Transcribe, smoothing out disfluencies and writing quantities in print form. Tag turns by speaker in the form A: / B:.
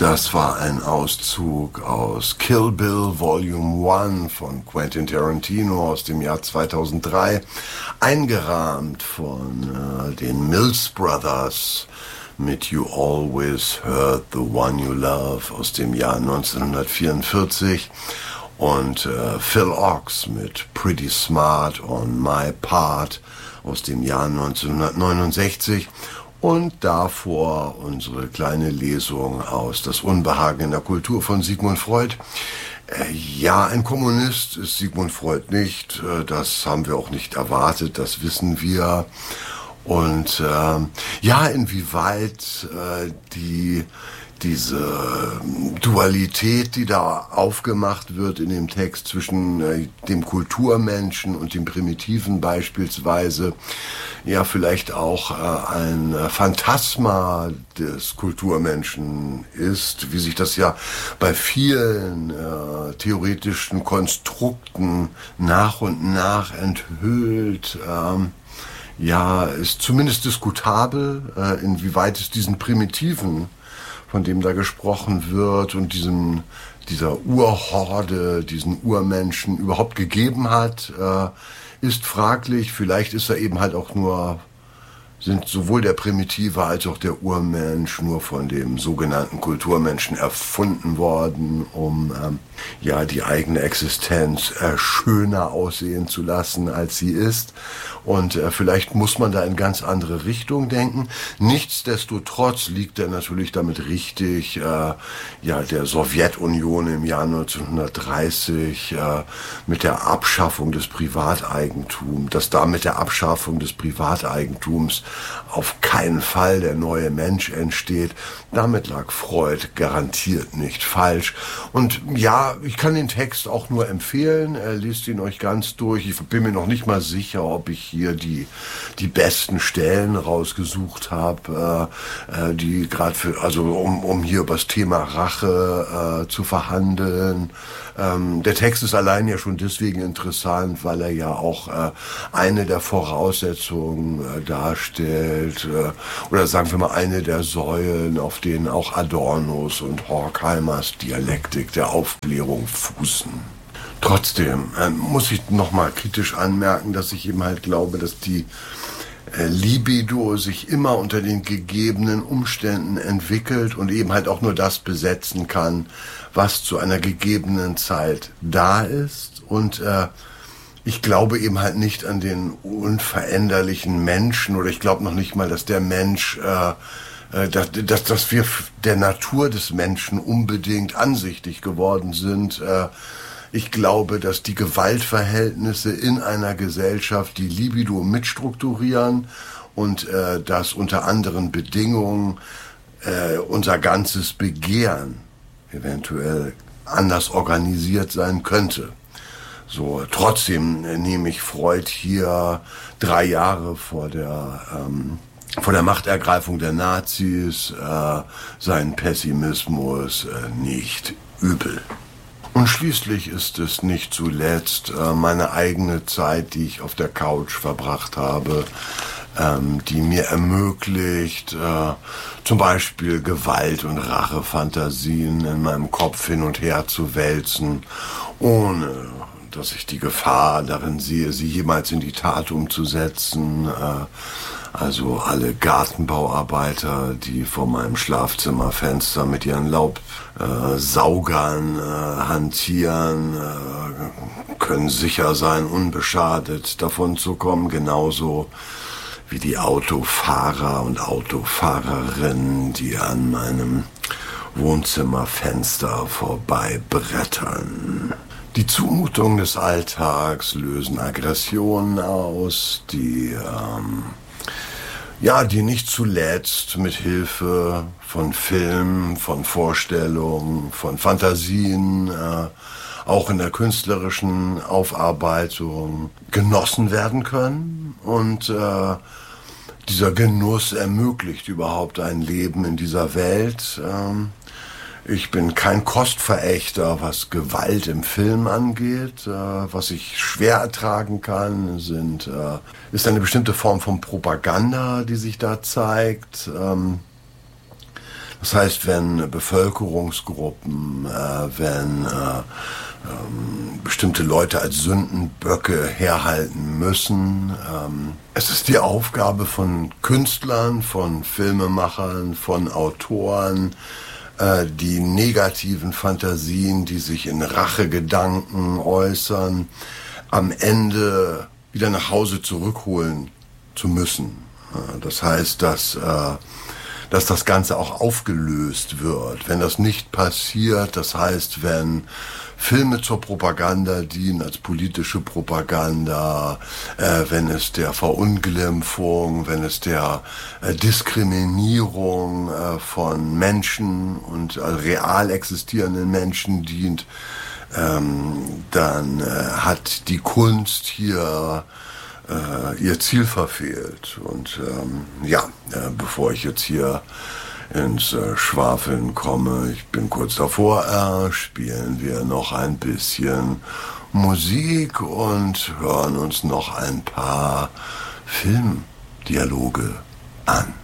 A: Das war ein Auszug aus Kill Bill Volume 1 von Quentin Tarantino aus dem Jahr 2003, eingerahmt von den Mills Brothers mit You Always Hurt the One You Love aus dem Jahr 1944 und Phil Ochs mit Pretty Smart on My Part aus dem Jahr 1969. Und davor unsere kleine Lesung aus Das Unbehagen in der Kultur von Sigmund Freud. Ja, ein Kommunist ist Sigmund Freud nicht. Das haben wir auch nicht erwartet, das wissen wir. Und ja, inwieweit diese Dualität, die da aufgemacht wird in dem Text zwischen dem Kulturmenschen und dem Primitiven beispielsweise, ja vielleicht auch ein Phantasma des Kulturmenschen ist, wie sich das ja bei vielen theoretischen Konstrukten nach und nach enthüllt. Ja, ist zumindest diskutabel, inwieweit es diesen Primitiven, von dem da gesprochen wird, und dieser Urhorde, diesen Urmenschen überhaupt gegeben hat, ist fraglich. Vielleicht ist er eben halt auch sind sowohl der Primitive als auch der Urmensch nur von dem sogenannten Kulturmenschen erfunden worden, um ja die eigene Existenz schöner aussehen zu lassen, als sie ist. Und vielleicht muss man da in ganz andere Richtung denken. Nichtsdestotrotz liegt er natürlich damit richtig, ja, der Sowjetunion im Jahr 1930 mit der Abschaffung des Privateigentums, dass da mit der Abschaffung des Privateigentums auf keinen Fall der neue Mensch entsteht. Damit lag Freud garantiert nicht falsch. Und ja, ich kann den Text auch nur empfehlen. Lest ihn euch ganz durch. Ich bin mir noch nicht mal sicher, ob ich hier die besten Stellen rausgesucht habe, die gerade um hier über das Thema Rache zu verhandeln. Der Text ist allein ja schon deswegen interessant, weil er ja auch eine der Voraussetzungen darstellt, oder sagen wir mal eine der Säulen, auf denen auch Adornos und Horkheimers Dialektik der Aufklärung fußen. Trotzdem muss ich nochmal kritisch anmerken, dass ich eben halt glaube, dass die Libido sich immer unter den gegebenen Umständen entwickelt und eben halt auch nur das besetzen kann, was zu einer gegebenen Zeit da ist. Und ich glaube eben halt nicht an den unveränderlichen Menschen, oder ich glaube noch nicht mal, dass der Mensch, dass wir der Natur des Menschen unbedingt ansichtig geworden sind. Ich glaube, dass die Gewaltverhältnisse in einer Gesellschaft die Libido mitstrukturieren und dass unter anderen Bedingungen unser ganzes Begehren eventuell anders organisiert sein könnte. So, trotzdem nehme ich Freud hier 3 Jahre vor der Machtergreifung der Nazis seinen Pessimismus nicht übel. Und schließlich ist es nicht zuletzt meine eigene Zeit, die ich auf der Couch verbracht habe, die mir ermöglicht, zum Beispiel Gewalt- und Rachefantasien in meinem Kopf hin und her zu wälzen, ohne dass ich die Gefahr darin sehe, sie jemals in die Tat umzusetzen. Also alle Gartenbauarbeiter, die vor meinem Schlafzimmerfenster mit ihren Laubsaugern hantieren, können sicher sein, unbeschadet davon zu kommen, genauso wie die Autofahrer und Autofahrerinnen, die an meinem Wohnzimmerfenster vorbeibrettern. Die Zumutungen des Alltags lösen Aggressionen aus, die nicht zuletzt mit Hilfe von Filmen, von Vorstellungen, von Fantasien, auch in der künstlerischen Aufarbeitung genossen werden können. Und dieser Genuss ermöglicht überhaupt ein Leben in dieser Welt. Ich bin kein Kostverächter, was Gewalt im Film angeht. Was ich schwer ertragen kann, ist eine bestimmte Form von Propaganda, die sich da zeigt. Das heißt, wenn Bevölkerungsgruppen, wenn bestimmte Leute als Sündenböcke herhalten müssen. Es ist die Aufgabe von Künstlern, von Filmemachern, von Autoren, die negativen Fantasien, die sich in Rachegedanken äußern, am Ende wieder nach Hause zurückholen zu müssen. Das heißt, dass das Ganze auch aufgelöst wird. Wenn das nicht passiert, das heißt, wenn Filme zur Propaganda dienen, als politische Propaganda, wenn es der Verunglimpfung, wenn es der Diskriminierung von Menschen und real existierenden Menschen dient, dann hat die Kunst hier ihr Ziel verfehlt. Und bevor ich jetzt hier ins Schwafeln komme, ich bin kurz davor, spielen wir noch ein bisschen Musik und hören uns noch ein paar Filmdialoge an.